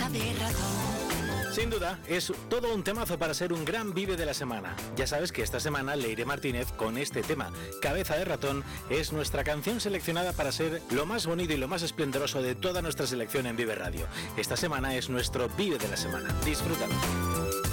de Ratón. Sin duda, es todo un temazo para ser un gran Vive de la semana. Ya sabes que esta semana Leire Martínez con este tema, Cabeza de Ratón, es nuestra canción seleccionada para ser lo más bonito y lo más esplendoroso de toda nuestra selección en Vive Radio. Esta semana es nuestro Vive de la semana. Disfrútalo.